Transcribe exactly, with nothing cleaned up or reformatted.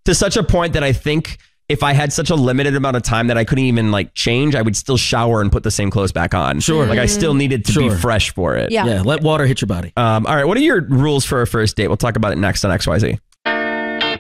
to such a point that I think if I had such a limited amount of time that I couldn't even like change, I would still shower and put the same clothes back on. Sure. Like I still needed to Sure. be fresh for it. Yeah. Yeah, let water hit your body. Um, all right. What are your rules for a first date? We'll talk about it next on X Y Z.